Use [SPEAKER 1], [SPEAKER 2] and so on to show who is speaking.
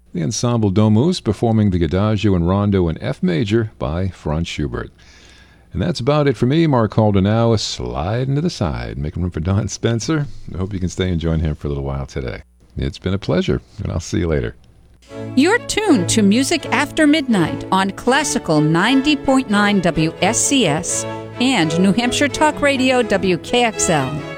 [SPEAKER 1] The Ensemble Domus performing the Adagio and Rondo in F major by Franz Schubert. And that's about it for me, Mark Halder now, sliding to the side, making room for Don Spencer. I hope you can stay and join him for a little while today. It's been a pleasure, and I'll see you later.
[SPEAKER 2] You're tuned to Music After Midnight on Classical 90.9 WSCS and New Hampshire Talk Radio WKXL.